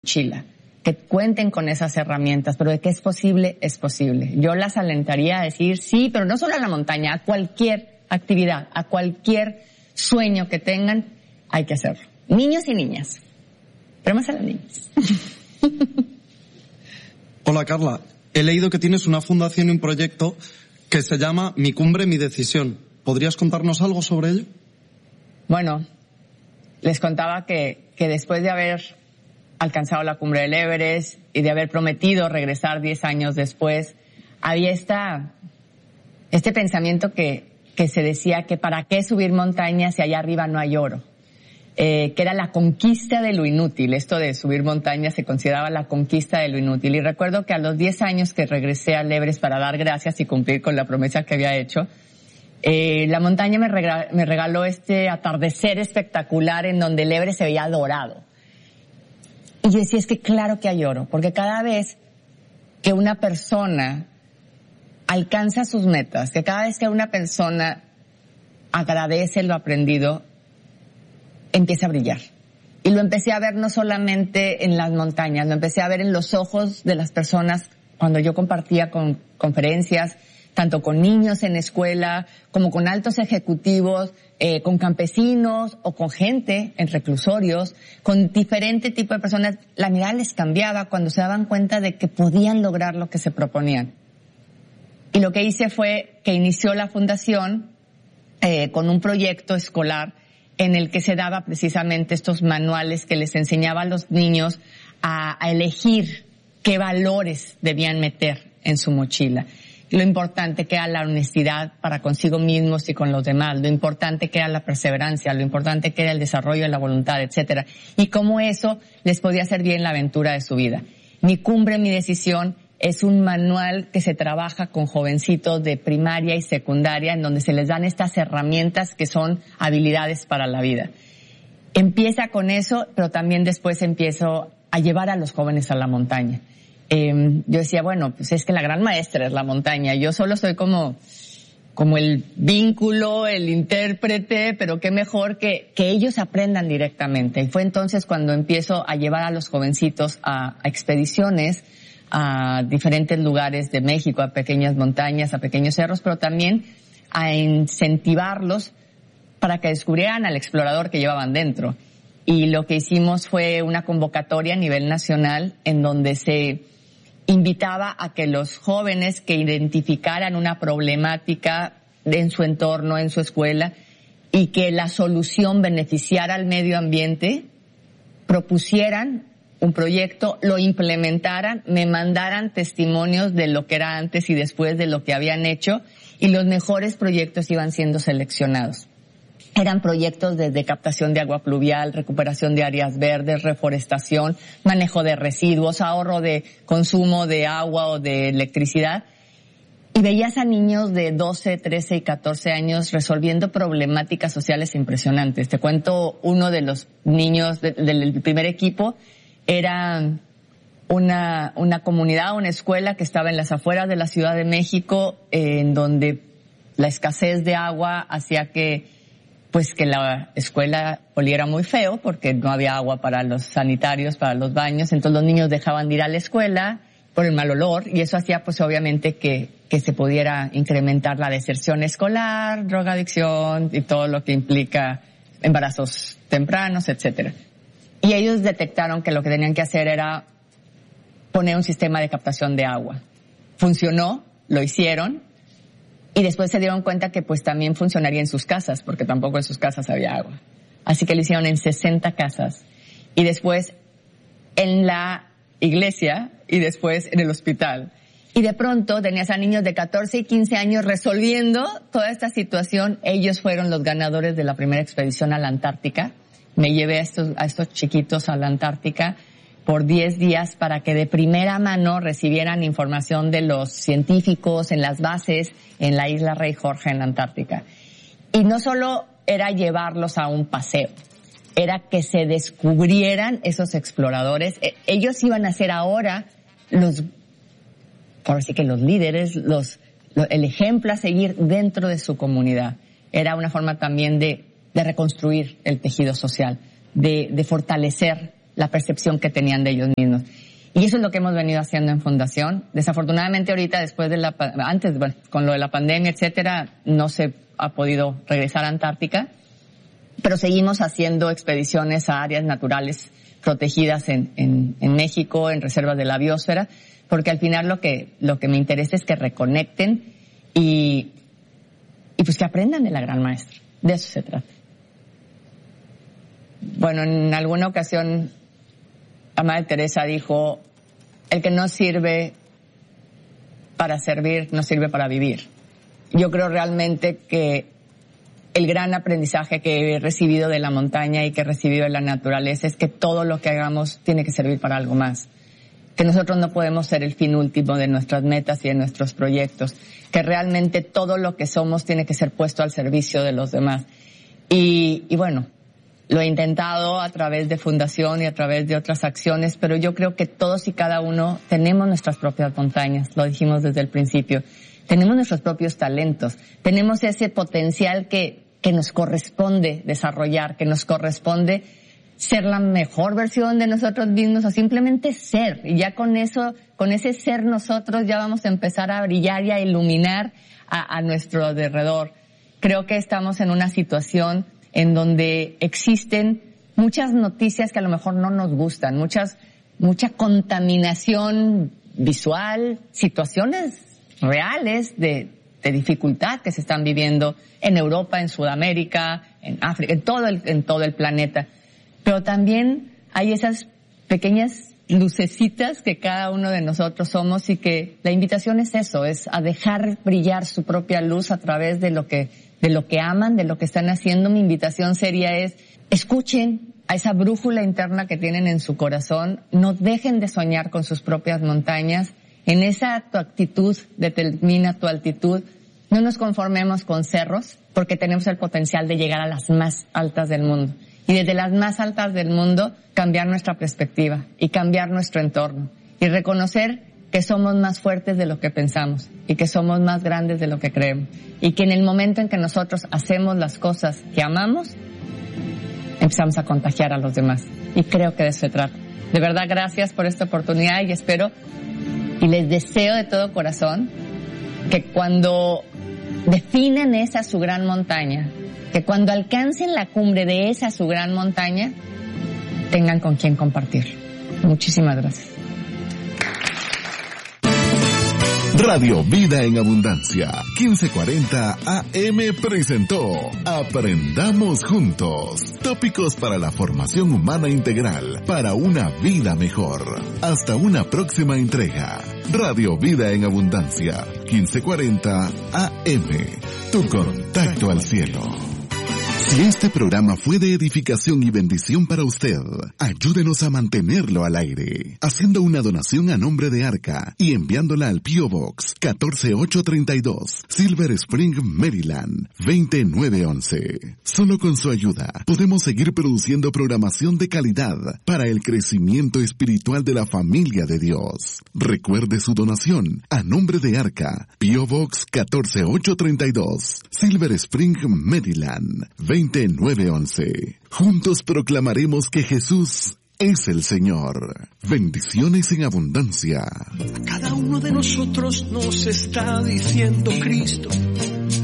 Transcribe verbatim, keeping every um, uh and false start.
mochila, que cuenten con esas herramientas, pero de que es posible, es posible. Yo las alentaría a decir sí, pero no solo a la montaña, a cualquier actividad, a cualquier sueño que tengan, hay que hacerlo. Niños y niñas, pero más a las niñas. Hola Carla, he leído que tienes una fundación y un proyecto que se llama Mi Cumbre, Mi Decisión. ¿Podrías contarnos algo sobre ello? Bueno, les contaba que, que después de haber alcanzado la cumbre del Everest y de haber prometido regresar diez años después, había esta, este pensamiento que, que se decía que para qué subir montañas si allá arriba no hay oro. Eh, que era la conquista de lo inútil. Esto de subir montañas se consideraba la conquista de lo inútil. Y recuerdo que a los diez años que regresé al Everest para dar gracias y cumplir con la promesa que había hecho, eh, la montaña me regaló, me regaló este atardecer espectacular en donde el Everest se veía dorado. Y yo decía, es que claro que hay oro, porque cada vez que una persona alcanza sus metas, que cada vez que una persona agradece lo aprendido, empieza a brillar. Y lo empecé a ver no solamente en las montañas, lo empecé a ver en los ojos de las personas cuando yo compartía con conferencias, tanto con niños en escuela, como con altos ejecutivos, eh, con campesinos o con gente en reclusorios, con diferente tipo de personas. La mirada les cambiaba cuando se daban cuenta de que podían lograr lo que se proponían. Y lo que hice fue que inició la fundación eh, con un proyecto escolar en el que se daba precisamente estos manuales que les enseñaba a los niños a, a elegir qué valores debían meter en su mochila. Lo importante que era la honestidad para consigo mismos y con los demás, lo importante que era la perseverancia, lo importante que era el desarrollo de la voluntad, etcétera. Y cómo eso les podía hacer bien la aventura de su vida. Mi Cumbre, Mi Decisión es un manual que se trabaja con jovencitos de primaria y secundaria en donde se les dan estas herramientas que son habilidades para la vida. Empieza con eso, pero también después empiezo a llevar a los jóvenes a la montaña. Eh, yo decía, bueno, pues es que la gran maestra es la montaña. Yo solo soy como, como el vínculo, el intérprete, pero qué mejor que, que ellos aprendan directamente. Y fue entonces cuando empiezo a llevar a los jovencitos a, a expediciones, a diferentes lugares de México, a pequeñas montañas, a pequeños cerros, pero también a incentivarlos para que descubrieran al explorador que llevaban dentro. Y lo que hicimos fue una convocatoria a nivel nacional en donde se invitaba a que los jóvenes que identificaran una problemática en su entorno, en su escuela, y que la solución beneficiara al medio ambiente, propusieran un proyecto, lo implementaran, me mandaran testimonios de lo que era antes y después de lo que habían hecho, y los mejores proyectos iban siendo seleccionados. Eran proyectos desde captación de agua pluvial, recuperación de áreas verdes, reforestación, manejo de residuos, ahorro de consumo de agua o de electricidad. Y veías a niños de doce, trece y catorce años resolviendo problemáticas sociales impresionantes. Te cuento uno de los niños de, del primer equipo. Era una, una comunidad, una escuela que estaba en las afueras de la Ciudad de México, eh, en donde la escasez de agua hacía que, pues que la escuela oliera muy feo porque no había agua para los sanitarios, para los baños. Entonces los niños dejaban de ir a la escuela por el mal olor y eso hacía pues obviamente que, que se pudiera incrementar la deserción escolar, drogadicción y todo lo que implica embarazos tempranos, etcétera. Y ellos detectaron que lo que tenían que hacer era poner un sistema de captación de agua. Funcionó, lo hicieron, y después se dieron cuenta que pues también funcionaría en sus casas, porque tampoco en sus casas había agua. Así que lo hicieron en sesenta casas, y después en la iglesia, y después en el hospital. Y de pronto tenías a niños de catorce y quince años resolviendo toda esta situación. Ellos fueron los ganadores de la primera expedición a la Antártica. Me llevé a estos, a estos chiquitos a la Antártica por diez días para que de primera mano recibieran información de los científicos en las bases en la isla Rey Jorge en la Antártica. Y no solo era llevarlos a un paseo, era que se descubrieran esos exploradores. Ellos iban a ser ahora los, ahora sí que los líderes, los, los el ejemplo a seguir dentro de su comunidad. Era una forma también de de reconstruir el tejido social, de, de fortalecer la percepción que tenían de ellos mismos. Y eso es lo que hemos venido haciendo en Fundación. Desafortunadamente ahorita, después de la, antes, bueno, con lo de la pandemia, etcétera, no se ha podido regresar a Antártica, pero seguimos haciendo expediciones a áreas naturales protegidas en, en, en México, en reservas de la biosfera, porque al final lo que, lo que me interesa es que reconecten y, y pues que aprendan de la gran maestra. De eso se trata. Bueno, en alguna ocasión, la Madre Teresa dijo, el que no sirve para servir, no sirve para vivir. Yo creo realmente que el gran aprendizaje que he recibido de la montaña y que he recibido de la naturaleza es que todo lo que hagamos tiene que servir para algo más. Que nosotros no podemos ser el fin último de nuestras metas y de nuestros proyectos. Que realmente todo lo que somos tiene que ser puesto al servicio de los demás. Y, y bueno, lo he intentado a través de Fundación y a través de otras acciones, pero yo creo que todos y cada uno tenemos nuestras propias montañas, lo dijimos desde el principio. Tenemos nuestros propios talentos, tenemos ese potencial que, que nos corresponde desarrollar, que nos corresponde ser la mejor versión de nosotros mismos o simplemente ser. Y ya con eso, con ese ser nosotros ya vamos a empezar a brillar y a iluminar a, a nuestro alrededor. Creo que estamos en una situación en donde existen muchas noticias que a lo mejor no nos gustan, muchas, mucha contaminación visual, situaciones reales de, de dificultad que se están viviendo en Europa, en Sudamérica, en África, en todo el, en todo el planeta. Pero también hay esas pequeñas lucecitas que cada uno de nosotros somos y que la invitación es eso, es a dejar brillar su propia luz a través de lo que de lo que aman, de lo que están haciendo. Mi invitación seria es, escuchen a esa brújula interna que tienen en su corazón, no dejen de soñar con sus propias montañas, en esa tu actitud determina tu altitud, no nos conformemos con cerros, porque tenemos el potencial de llegar a las más altas del mundo. Y desde las más altas del mundo, cambiar nuestra perspectiva y cambiar nuestro entorno. Y reconocer que somos más fuertes de lo que pensamos y que somos más grandes de lo que creemos. Y que en el momento en que nosotros hacemos las cosas que amamos, empezamos a contagiar a los demás. Y creo que de eso se trata. De verdad, gracias por esta oportunidad y espero y les deseo de todo corazón que cuando definan esa su gran montaña, que cuando alcancen la cumbre de esa su gran montaña, tengan con quien compartir. Muchísimas gracias. Radio Vida en Abundancia, quince cuarenta A M presentó Aprendamos Juntos. Tópicos para la formación humana integral, para una vida mejor. Hasta una próxima entrega. Radio Vida en Abundancia, quince cuarenta A M. Tu contacto al cielo. Si este programa fue de edificación y bendición para usted, ayúdenos a mantenerlo al aire, haciendo una donación a nombre de Arca y enviándola al P O Box catorce mil ochocientos treinta y dos, Silver Spring, Maryland, veinte mil novecientos once. Solo con su ayuda podemos seguir produciendo programación de calidad para el crecimiento espiritual de la familia de Dios. Recuerde su donación a nombre de Arca, P O Box catorce mil ochocientos treinta y dos, Silver Spring, Maryland, veinte mil novecientos once. Juntos proclamaremos que Jesús es el Señor. Bendiciones en abundancia. Cada uno de nosotros nos está diciendo Cristo,